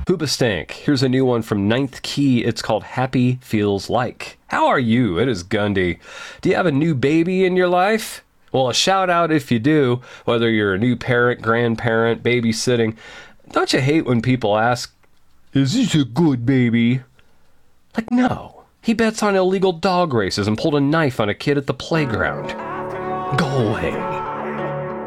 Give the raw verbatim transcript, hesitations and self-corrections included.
Hoobastank. Here's a new one from Ninth Key. It's called Happy Feels Like. How are you? It is Gundy. Do you have a new baby in your life? Well, a shout out if you do, whether you're a new parent, grandparent, babysitting. Don't you hate when people ask, is this a good baby? Like, no. He bets on illegal dog races and pulled a knife on a kid at the playground. Go away.